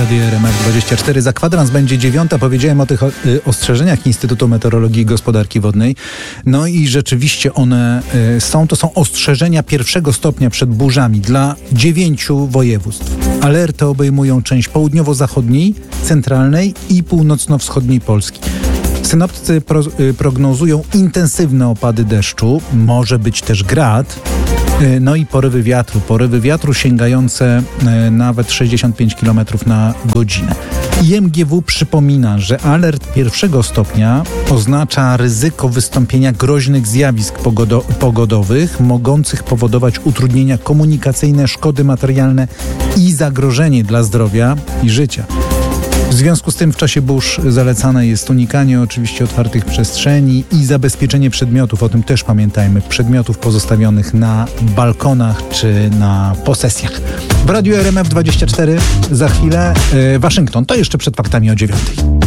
Radio RMF24. Za kwadrans będzie 9. Powiedziałem o tych ostrzeżeniach Instytutu Meteorologii i Gospodarki Wodnej. No i rzeczywiście one to są ostrzeżenia 1. stopnia przed burzami dla 9 województw. Alerty obejmują część południowo-zachodniej, centralnej i północno-wschodniej Polski. Synoptycy prognozują intensywne opady deszczu, może być też grad, no i porywy wiatru sięgające nawet 65 km na godzinę. IMGW przypomina, że alert 1. stopnia oznacza ryzyko wystąpienia groźnych zjawisk pogodowych, mogących powodować utrudnienia komunikacyjne, szkody materialne i zagrożenie dla zdrowia i życia. W związku z tym w czasie burz zalecane jest unikanie oczywiście otwartych przestrzeni i zabezpieczenie przedmiotów, o tym też pamiętajmy, przedmiotów pozostawionych na balkonach czy na posesjach. W Radiu RMF24 za chwilę Waszyngton, to jeszcze przed faktami o 9.